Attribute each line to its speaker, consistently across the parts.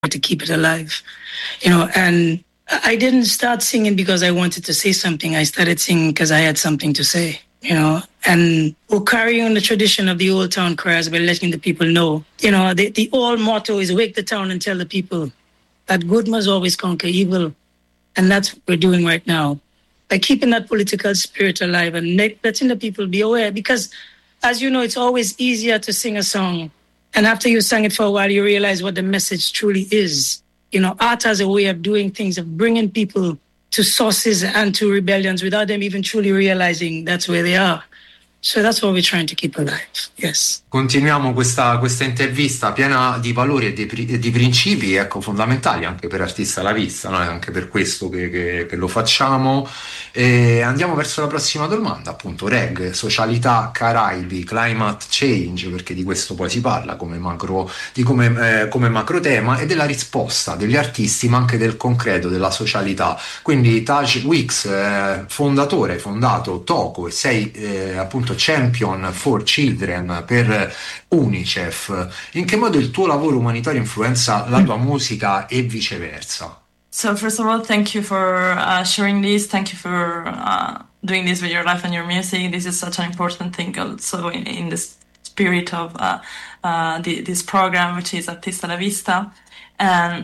Speaker 1: to keep it alive, and I didn't start singing because I wanted to say something. I started singing because I had something to say, and we're carrying on the tradition of the Old Town Criers by letting the people know, the old motto is wake the town and tell the people that good must always conquer evil. And that's what we're doing right now by keeping that political spirit alive and letting the people be aware. Because as you know, it's always easier to sing a song. And after you sang it for a while, you realize what the message truly is. Art has a way of doing things, of bringing people to sources and to rebellions without them even truly realizing that's where they are. So that's what we're trying to keep alive, yes.
Speaker 2: Continuiamo questa intervista piena di valori e di principi, fondamentali anche per Artista alla Vista, no? È anche per questo che lo facciamo. E andiamo verso la prossima domanda, appunto, Reg, socialità, Caraibi, climate change, perché di questo poi si parla come macro tema, e della risposta degli artisti, ma anche del concreto, della socialità. Quindi Taj Weeks, hai fondato Toco e sei appunto champion for children per UNICEF. In che modo il tuo lavoro umanitario influenza la tua musica e viceversa?
Speaker 3: So first of all, thank you for sharing this. Thank you for doing this with your life and your music. This is such an important thing also in the spirit of this program, which is Artista alla Vista. And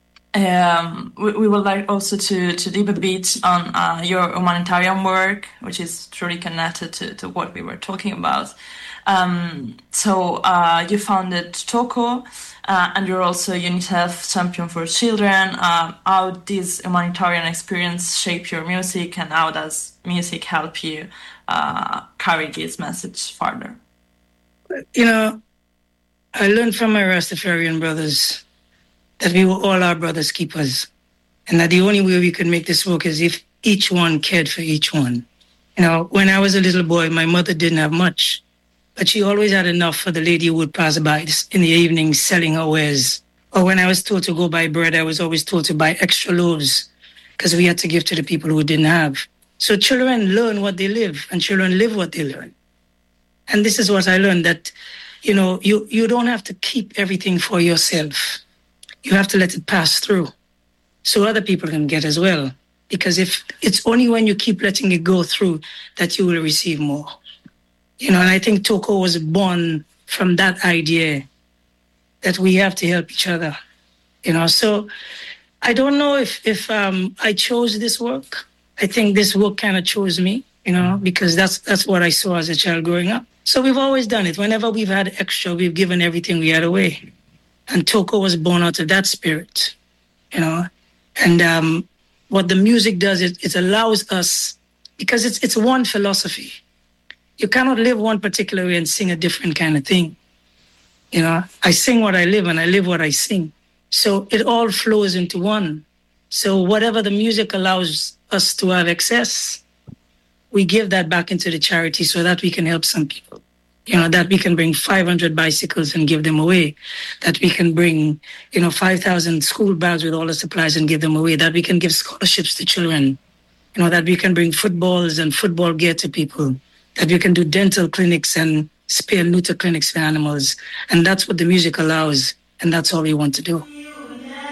Speaker 3: we would like also to deep a bit on your humanitarian work, which is truly connected to what we were talking about. So you founded Toco, and you're also UNICEF champion for children. How does humanitarian experience shape your music, and how does music help you carry this message further?
Speaker 1: I learned from my Rastafarian brothers that we were all our brothers' keepers, and that the only way we could make this work is if each one cared for each one. When I was a little boy, my mother didn't have much, but she always had enough for the lady who would pass by in the evening selling her wares. Or when I was told to go buy bread, I was always told to buy extra loaves because we had to give to the people who didn't have. So children learn what they live, and children live what they learn. And this is what I learned, that, you don't have to keep everything for yourself. You have to let it pass through so other people can get as well. Because if it's only when you keep letting it go through that you will receive more. And I think Toco was born from that idea that we have to help each other. So I don't know if I chose this work. I think this work kind of chose me, because that's what I saw as a child growing up. So we've always done it. Whenever we've had extra, we've given everything we had away. And Toco was born out of that spirit, And what the music does, it allows us, because it's one philosophy. You cannot live one particular way and sing a different kind of thing. I sing what I live and I live what I sing. So it all flows into one. So whatever the music allows us to have excess, we give that back into the charity so that we can help some people. That we can bring 500 bicycles and give them away, that we can bring, 5,000 school bags with all the supplies and give them away, that we can give scholarships to children, that we can bring footballs and football gear to people, that we can do dental clinics and spay and neuter clinics for animals. And that's what the music allows, and that's all we want to do.